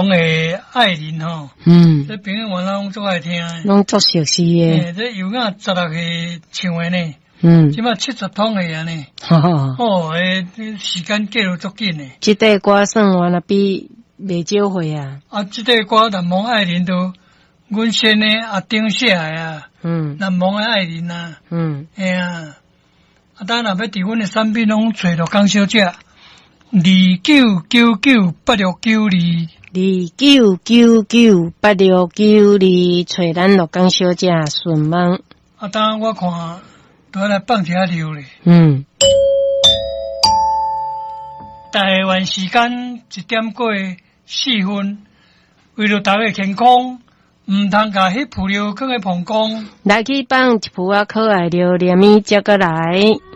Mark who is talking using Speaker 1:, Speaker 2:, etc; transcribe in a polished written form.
Speaker 1: 蒙的爱人吼，这朋友们拢足爱听，
Speaker 2: 拢足熟悉的。
Speaker 1: 这有影16个唱的呢，即马70通的安尼。哦，时间过得足紧的。
Speaker 2: 这块歌算完了比袂少岁啊。
Speaker 1: 这块歌南蒙爱人都阮先的阿丁写的啊。南蒙的爱人啊。哎呀，当若要伫阮的产品拢找到江小姐，29998692。
Speaker 2: 29998692，找咱陆江小姐顺问。
Speaker 1: 当我看都来放一下料咧。台湾时间1点过4分，为了大家健康，唔通甲迄铺料放喺膀胱。
Speaker 2: 来去放一铺可爱料，连米接过来。